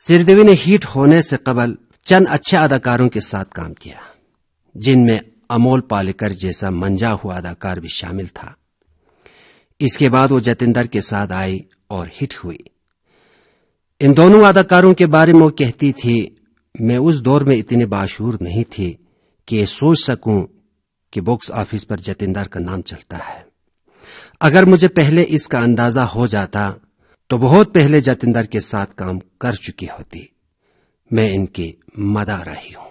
श्रीदेवी ने हिट होने से कबल चंद अच्छे अदाकारों के साथ काम किया, जिनमें अमोल पालेकर जैसा मंजा हुआ अदाकार भी शामिल था। इसके बाद वो जतिंदर के साथ आई और हिट हुई। इन दोनों अदाकारों के बारे में वो कहती थी, मैं उस दौर में इतनी बाशूर नहीं थी कि ये सोच सकूं कि बॉक्स ऑफिस पर जतिंदर का नाम चलता है। अगर मुझे पहले इसका अंदाजा हो जाता तो बहुत पहले जतिंदर के साथ काम कर चुकी होती। मैं इनकी मदाह रही हूं।